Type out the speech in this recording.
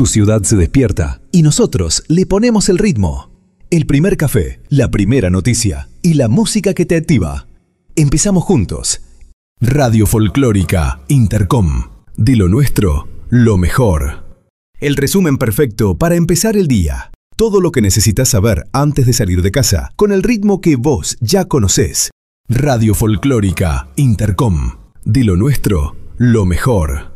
Tu ciudad se despierta y nosotros le ponemos el ritmo. El primer café, la primera noticia y la música que te activa. Empezamos juntos. Radio Folclórica Intercom. De lo nuestro, lo mejor. El resumen perfecto para empezar el día. Todo lo que necesitas saber antes de salir de casa, con el ritmo que vos ya conocés. Radio Folclórica Intercom. De lo nuestro, lo mejor.